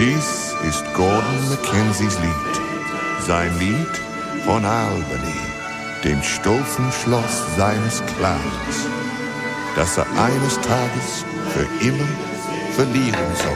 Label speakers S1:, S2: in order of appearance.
S1: Dies ist Gordon Mackenzies Lied. Sein Lied von Albany, dem stolzen Schloss seines Clans, das er eines Tages für immer verlieren soll.